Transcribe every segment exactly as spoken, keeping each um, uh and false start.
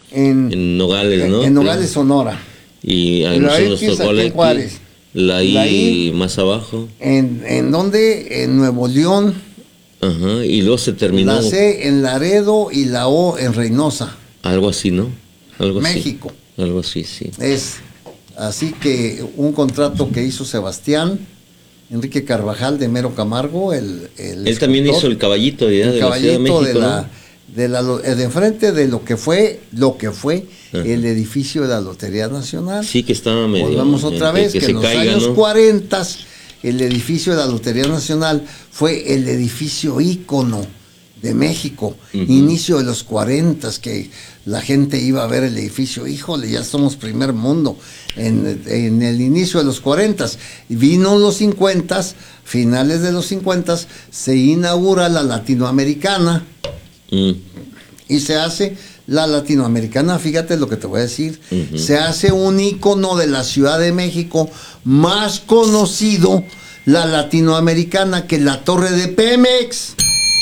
en, en Nogales, ¿no? En Nogales, Sonora. Y a nosotros nos tocó la X, la I más abajo. ¿En, en dónde? En Nuevo León. Ajá, y luego se terminó. La C en Laredo y la O en Reynosa. Algo así, ¿no? Algo México. Así. Algo así, sí. Es así que un contrato que hizo Sebastián Enrique Carvajal de Mero Camargo, el, el Él también hizo el caballito de, el de caballito la Ciudad de México, de la, ¿no? de la de enfrente de lo que fue lo que fue Ajá. el edificio de la Lotería Nacional. Sí, que estaba medio. Volvemos otra vez, que, que en los caiga, años ¿no? cuarenta el edificio de la Lotería Nacional fue el edificio ícono de México, uh-huh. inicio de los cuarenta, que la gente iba a ver el edificio, híjole, ya somos primer mundo, en, en el inicio de los cuarenta, vino los cincuenta, finales de los cincuenta, se inaugura la Latinoamericana, uh-huh. y se hace la Latinoamericana, fíjate lo que te voy a decir, uh-huh. se hace un ícono de la Ciudad de México, más conocido, la Latinoamericana, que la Torre de Pemex.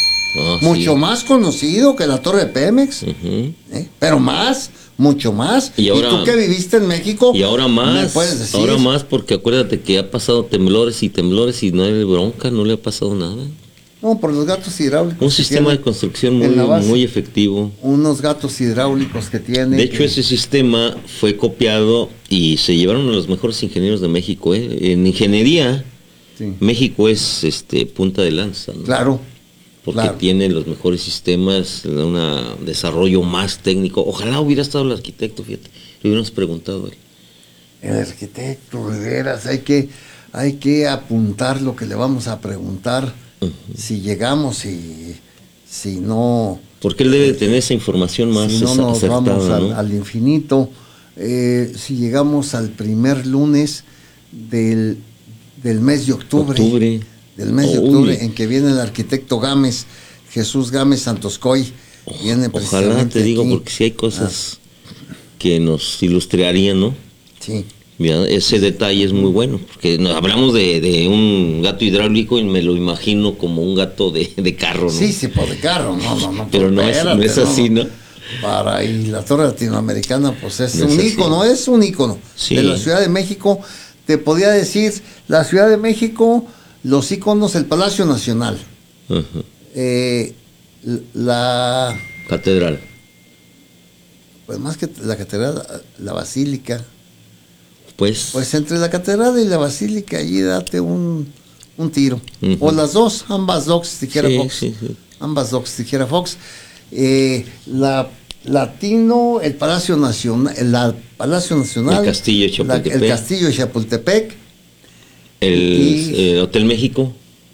Oh, mucho sí. más conocido que la Torre de Pemex, uh-huh. ¿eh? pero más, mucho más. Y, ahora, ¿Y tú que viviste en México? Y ahora más, ¿me puedes decir? ahora más, porque acuérdate que ha pasado temblores y temblores y no hay bronca, no le ha pasado nada. No, por los gatos hidráulicos. Un sistema de construcción muy, base, muy efectivo. Unos gatos hidráulicos que tiene. De hecho, que... ese sistema fue copiado y se llevaron a los mejores ingenieros de México. ¿eh? En ingeniería, sí. México es este punta de lanza, ¿no? Claro. Porque claro. tiene los mejores sistemas, un desarrollo más técnico. Ojalá hubiera estado el arquitecto, fíjate, le hubiéramos preguntado a él. El arquitecto, de veras, hay que, hay que apuntar lo que le vamos a preguntar, uh-huh. si llegamos y si no... Porque él debe de tener esa información más si no nos acertada, vamos al, ¿no? al infinito. Eh, si llegamos al primer lunes del, del mes de octubre... Octubre. del mes de octubre, en que viene el arquitecto Gámez, Jesús Gámez Santoscoy, viene precisamente. Ojalá te digo, aquí. porque si hay cosas ah. que nos ilustrarían, ¿no? Sí. Mira, ese detalle es muy bueno, porque hablamos de, de un gato hidráulico y me lo imagino como un gato de, de carro, ¿no? Sí, sí, pues de carro, no, no, no. Pero no, espérate, es, no es así, ¿no? ¿no? Para, y la Torre Latinoamericana, pues es no un es ícono, así. es un ícono sí. de la Ciudad de México. Te podía decir, la Ciudad de México... Los íconos, el Palacio Nacional, uh-huh. eh, la... Catedral. Pues más que la catedral, la basílica. Pues... Pues entre la catedral y la basílica, allí date un, un tiro. Uh-huh. O las dos, ambas dos, dijera sí, Fox. Sí, sí. Ambas dos, dijera Fox. Eh, la Latino, el Palacio Nacional, el Palacio Nacional. El Castillo de Chapultepec. La, el Castillo de Chapultepec. El y, eh, Hotel México.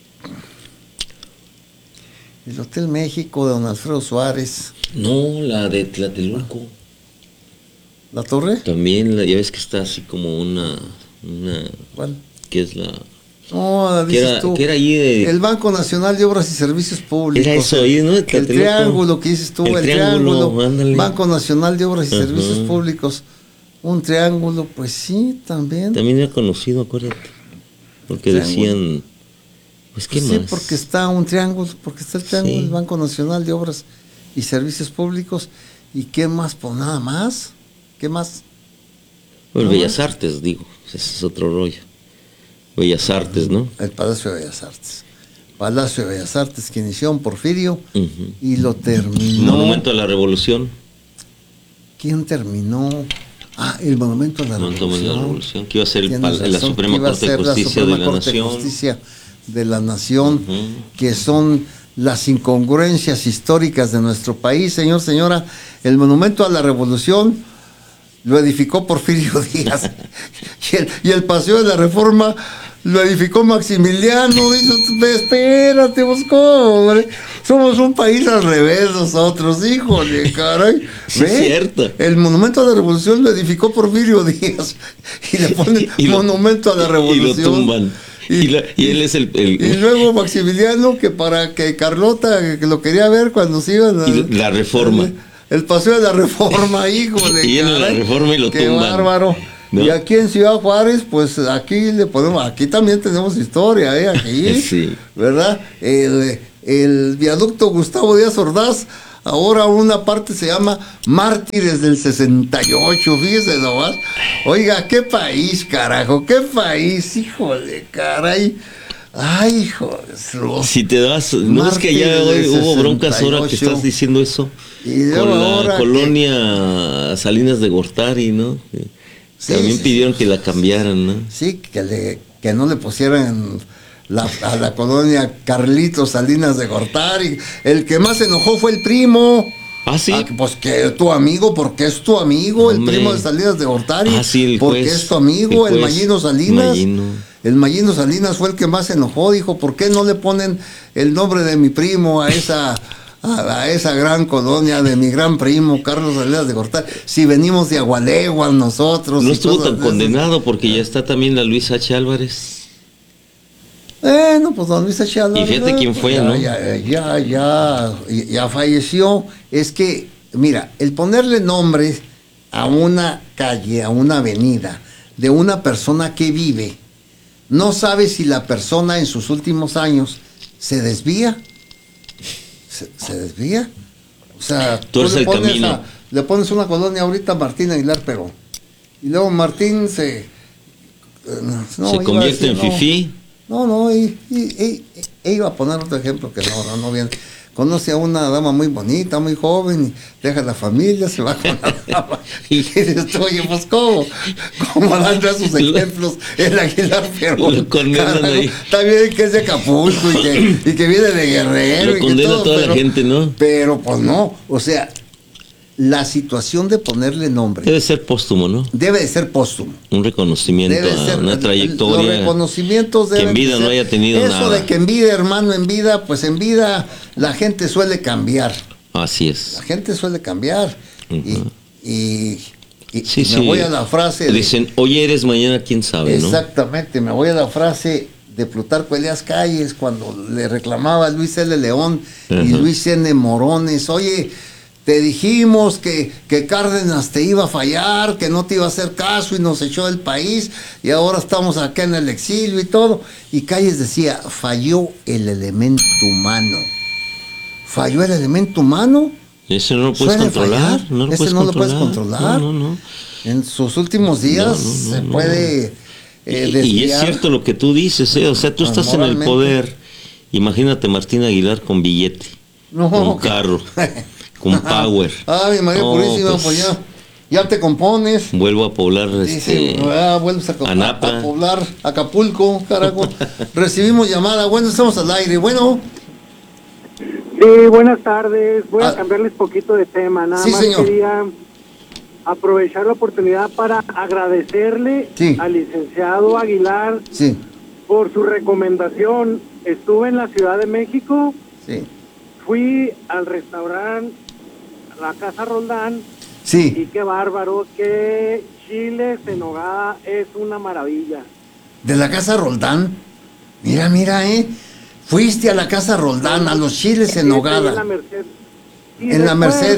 El Hotel México de don Alfredo Suárez. No, la de Tlatelolco. ¿La torre? También, la, ya ves que está así como una... una ¿Cuál? ¿Qué es la...? No, la dices ¿Qué era, tú. ¿qué era allí de...? El Banco Nacional de Obras y Servicios Públicos. Era eso ahí, ¿no? El triángulo que dices tú, el, el triángulo. triángulo Banco Nacional de Obras y uh-huh. Servicios Públicos. Un triángulo, pues sí, también. También era conocido, acuérdate. Porque decían, pues qué sí, más. Sí, porque está un triángulo, porque está el triángulo del sí. Banco Nacional de Obras y Servicios Públicos. ¿Y qué más? Pues nada más. ¿Qué más? Bueno, ¿no? Bellas Artes, digo, ese es otro rollo. Bellas Artes, ¿no? El Palacio de Bellas Artes. Palacio de Bellas Artes que inició en Porfirio uh-huh. y lo terminó. Monumento a la Revolución. ¿Quién terminó? Ah, el Monumento a la Monumento Revolución. A la Revolución, que iba a ser el pal- la Suprema Corte de Justicia de la Corte Nación. De Justicia de la Nación, uh-huh. que son las incongruencias históricas de nuestro país. Señor, señora, el Monumento a la Revolución lo edificó Porfirio Díaz. y, el, y el Paseo de la Reforma lo edificó Maximiliano. Dice, espérate, vos, ¿cómo, hombre? Somos un país al revés nosotros, híjole, caray. Sí, es cierto. El Monumento a la Revolución lo edificó Porfirio Díaz y le ponen y lo, Monumento a la Revolución. Y lo tumban. Y, y, la, y él es el, el... Y luego Maximiliano, que para que Carlota, que lo quería ver cuando se iban a... Y la Reforma. El, el Paseo de la Reforma, híjole. Y en la Reforma y lo qué tumban. Bárbaro. ¿No? Y aquí en Ciudad Juárez, pues aquí le ponemos, aquí también tenemos historia, ¿eh? Aquí, sí. ¿verdad? El, el viaducto Gustavo Díaz Ordaz, Ahora una parte se llama Mártires del sesenta y ocho, fíjese nomás. Oiga, qué país, carajo, qué país, híjole, caray. Ay, hijo. Si te das, no es que ya hoy hubo broncas ahora que estás diciendo eso. Y con la colonia que, Salinas de Gortari, ¿no? Sí, también sí, pidieron sí, que la cambiaran, ¿no? Sí, que, le, que no le pusieran la, a la colonia Carlitos Salinas de Gortari. El que más se enojó fue el primo. Ah, sí. Ah, pues que tu amigo, porque es tu amigo, Hombre. el primo de Salinas de Gortari. Ah, sí, el porque juez, es tu amigo, el, el Mayino Salinas. Mayino. El Mayino Salinas fue el que más se enojó, dijo, ¿por qué no le ponen el nombre de mi primo a esa, a, a esa gran colonia de mi gran primo, Carlos Salinas de Gortari? Si venimos de Agualeguas nosotros. No estuvo tan condenado porque ya está también la Luis H. Álvarez. Bueno, pues don Luis H. Álvarez. Y fíjate quién fue, ya, ¿no? Ya, ya, ya, ya falleció. Es que, mira, el ponerle nombre a una calle, a una avenida, de una persona que vive, no sabe si la persona en sus últimos años se desvía. Se, se desvía. O sea, tú, tú eres el camino. A, le pones una colonia ahorita a Martín Aguilar Perón. Y luego Martín se... No, se convierte decir, en fifí. No, no, y, y, y, y iba a poner otro ejemplo que no, no, no viene. Conoce a una dama muy bonita, muy joven, y deja la familia, se va con la dama. Y dices tú, oye, pues ¿cómo? ¿Cómo dando esos ejemplos el Aguilar Perón? También que es de Acapulco y que, y que viene de Guerrero. Lo y condena que todo, a toda pero, la gente, ¿no? Pero pues no, o sea, la situación de ponerle nombre... Debe ser póstumo, ¿no? Debe de ser póstumo. Un reconocimiento debe a ser, una trayectoria. Los reconocimientos que en vida ser, no haya tenido eso nada. Eso de que en vida, hermano, en vida, pues en vida la gente suele cambiar. Así es. La gente suele cambiar. Uh-huh. Y, y, y, sí, y sí. me voy a la frase... De, Dicen, hoy eres, mañana quién sabe, ¿no? Exactamente, me voy a la frase de Plutarco Elías Calles cuando le reclamaba a Luis L. León uh-huh. y Luis N. Morones, oye... Te dijimos que, que Cárdenas te iba a fallar, que no te iba a hacer caso y nos echó del país y ahora estamos acá en el exilio y todo. Y Calles decía, falló el elemento humano. ¿Falló el elemento humano? Ese no lo puedes controlar. No lo Ese puedes no controlar. lo puedes controlar. No, no, no. En sus últimos días no, no, no, se no, puede eh, desviar. Y es cierto lo que tú dices, ¿eh? O sea, tú estás en el poder. Imagínate Martín Aguilar con billete, no, con carro. Con power. Ay, María oh, Purísima, pues, pues ya, ya te compones. Vuelvo a poblar este, sí, ah, vuelves a, a, a poblar Acapulco, carajo. Recibimos llamada. Bueno, estamos al aire. Bueno. Sí, buenas tardes. Voy ah, a cambiarles poquito de tema. Nada sí, más señor. Quería aprovechar la oportunidad para agradecerle sí. al licenciado Aguilar sí. por su recomendación. Estuve en la Ciudad de México. Sí. Fui al restaurante La Casa Roldán. Sí. Y qué bárbaro, que chiles en nogada es una maravilla. ¿De la Casa Roldán? Mira, mira, ¿eh? Fuiste a la Casa Roldán, a los chiles en nogada. En la Merced. Y en la Merced.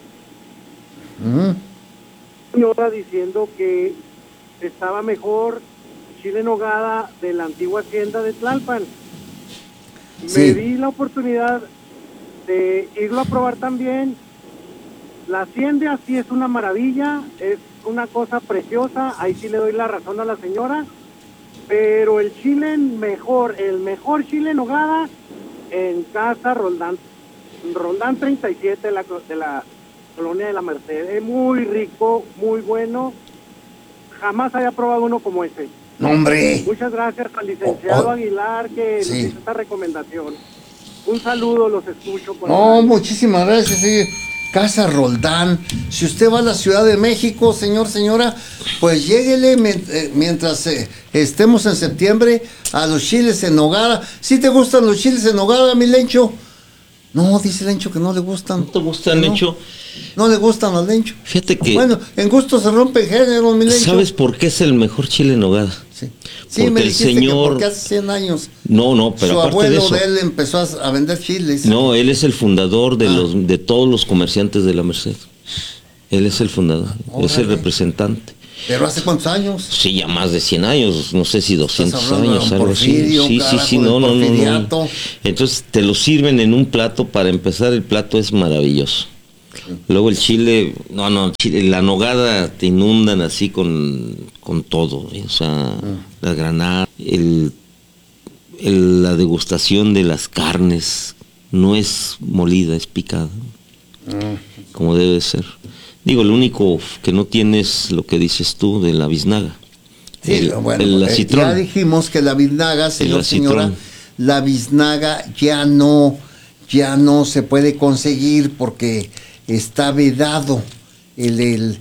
Señora diciendo que estaba mejor chile en nogada de la antigua hacienda de Tlalpan. Sí. Me di la oportunidad de irlo a probar también. La hacienda sí es una maravilla, es una cosa preciosa, ahí sí le doy la razón a la señora, pero el chile mejor, el mejor chile en nogada en Casa Roldán, Roldán treinta y siete de la, de la colonia de la Merced, es muy rico, muy bueno, jamás haya probado uno como ese. No, hombre. Muchas gracias al licenciado oh, oh. Aguilar que sí. nos hizo esta recomendación. Un saludo, los escucho. Por no, el... muchísimas gracias, sí. Casa Roldán. Si usted va a la Ciudad de México, señor, señora, pues lléguele mientras eh, estemos en septiembre a los chiles en nogada. ¿Sí te gustan los chiles en nogada, mi Lencho? No, dice Lencho que no le gustan. ¿No te gustan, no, Lencho? No le gustan al Lencho. Fíjate que... Bueno, en gusto se rompe género, mi Lencho. ¿Sabes por qué es el mejor chile en nogada? Sí. Sí, porque me el dijiste señor... que porque hace cien años no, no, pero su aparte abuelo de eso... de él empezó a, a vender chiles. No, él es el fundador de ah. los de todos los comerciantes de la Merced. Él es el fundador, oh, es el representante. ¿Pero hace cuántos años? Sí, ya más de cien años, no sé si doscientos años, algo porfirio, así. Sí, sí, sí, no, no, no, no. Entonces te lo sirven en un plato. Para empezar, el plato es maravilloso. Luego el chile, no, no, chile, la nogada te inundan así con, con todo, o sea, mm. la granada, el, el, la degustación de las carnes, no es molida, es picada, mm. como debe ser. Digo, lo único que no tiene es lo que dices tú de la biznaga. Sí, el, bueno, el eh, ya dijimos que la biznaga, señor, señora, la biznaga ya no, ya no se puede conseguir porque está vedado el, el,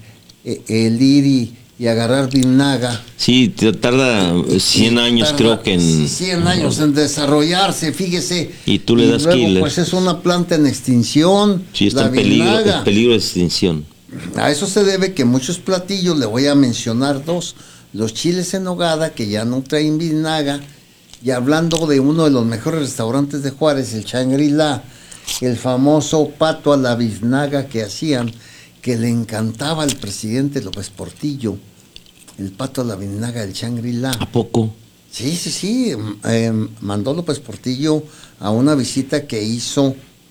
el ir y, y agarrar biznaga. Sí, tarda cien años, tarda creo que en... cien años en desarrollarse, fíjese. Y tú le das luego, killer. Pues es una planta en extinción. Sí, está en peligro, en peligro de extinción. A eso se debe que muchos platillos, le voy a mencionar dos, los chiles en nogada, que ya no traen biznaga, y hablando de uno de los mejores restaurantes de Juárez, el Shangri-La, el famoso pato a la biznaga que hacían, que le encantaba al presidente López Portillo, el pato a la biznaga del Shangri-La. ¿A poco? Sí, sí, sí, eh, mandó López Portillo a una visita que hizo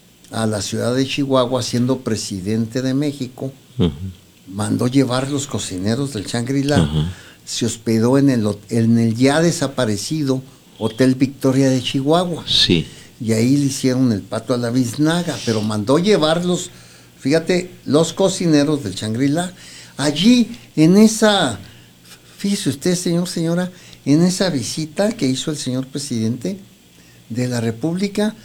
a la ciudad de Chihuahua siendo presidente de México. Uh-huh. Mandó llevar los cocineros del Shangri-La, uh-huh. se hospedó en el, en el ya desaparecido Hotel Victoria de Chihuahua. Sí. Y ahí le hicieron el pato a la biznaga, pero mandó llevarlos, fíjate, los cocineros del Shangri-La. Allí, en esa, fíjese usted, señor, señora, en esa visita que hizo el señor presidente de la República,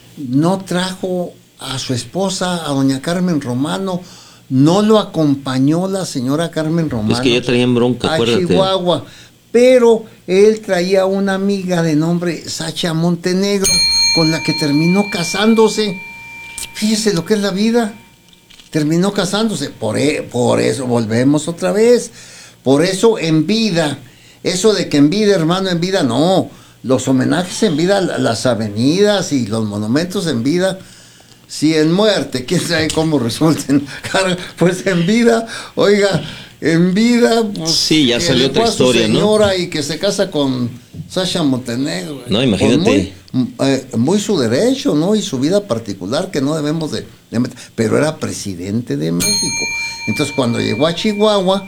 no trajo a su esposa, a doña Carmen Romano, no lo acompañó la señora Carmen Romano. Es que ya traían bronca, a acuérdate. Chihuahua, pero él traía una amiga de nombre Sacha Montenegro, con la que terminó casándose. Fíjese lo que es la vida. Terminó casándose. Por, e, por eso volvemos otra vez. Por eso en vida. Eso de que en vida, hermano, en vida, no. Los homenajes en vida, las avenidas y los monumentos en vida. Si en muerte, quién sabe cómo resulten. Pues en vida, oiga, en vida. Pues, sí, ya salió otra historia, ¿no? Señora, ¿no? Y que se casa con Sacha Montenegro. No, imagínate. Muy, eh, muy su derecho, ¿no? Y su vida particular que no debemos de, de meter. Pero era presidente de México. Entonces, cuando llegó a Chihuahua,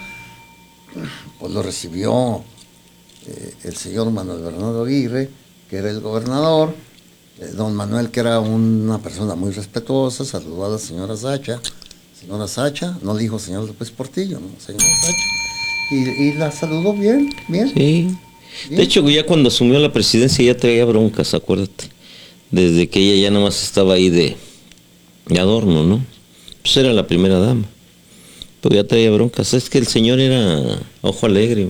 pues lo recibió eh, el señor Manuel Bernardo Aguirre, que era el gobernador. Don Manuel, que era una persona muy respetuosa, saludó a la señora Sacha, señora Sacha, no le dijo señor López Portillo, no, señora Sacha, y, y la saludó bien, bien. Sí, bien. De hecho ya cuando asumió la presidencia ya traía broncas, acuérdate, desde que ella ya nada más estaba ahí de, de adorno, ¿no? Pues era la primera dama, pero ya traía broncas, es que el señor era ojo alegre.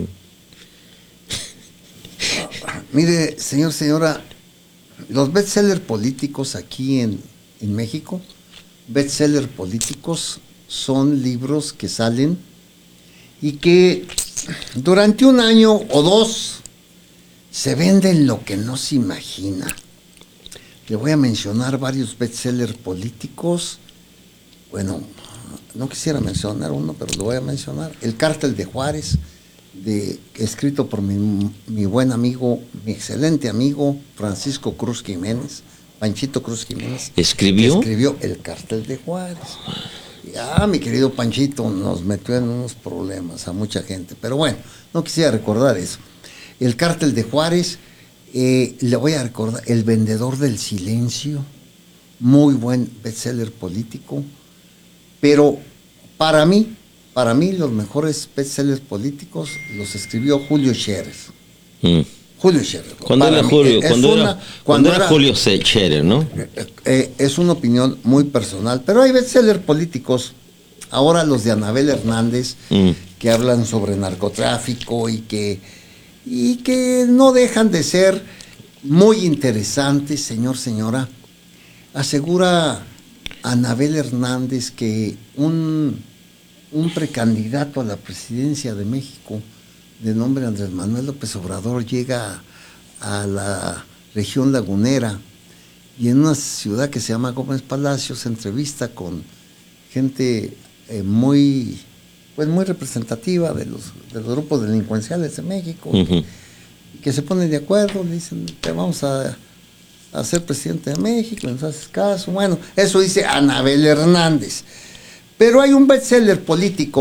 Mire, señor, señora, los bestsellers políticos aquí en, en México, bestsellers políticos son libros que salen y que durante un año o dos se venden lo que no se imagina. Le voy a mencionar varios bestsellers políticos. Bueno, no quisiera mencionar uno, pero lo voy a mencionar. El Cártel de Juárez, de, escrito por mi, mi buen amigo, mi excelente amigo Francisco Cruz Jiménez, Panchito Cruz Jiménez. ¿Escribió? Escribió El Cártel de Juárez. Ah, mi querido Panchito nos metió en unos problemas a mucha gente, pero bueno, no quisiera recordar eso. El Cártel de Juárez, eh, le voy a recordar El Vendedor del Silencio, muy buen bestseller político, pero para mí, para mí los mejores bestsellers políticos los escribió Julio Scherer. Mm. Julio Scherer. ¿Cuándo era Julio? ¿Cuándo era, cuando era Julio Scherer, no? Eh, eh, es una opinión muy personal, pero hay bestsellers políticos. Ahora los de Anabel Hernández, mm. que hablan sobre narcotráfico y que, y que no dejan de ser muy interesantes, señor, señora. Asegura Anabel Hernández que un, un precandidato a la presidencia de México, de nombre Andrés Manuel López Obrador, llega a la región lagunera y en una ciudad que se llama Gómez Palacio se entrevista con gente eh, muy pues muy representativa de los, de los grupos delincuenciales de México, uh-huh. que se ponen de acuerdo, dicen, te vamos a, a ser presidente de México, nos haces caso. Bueno, eso dice Anabel Hernández. Pero hay un bestseller político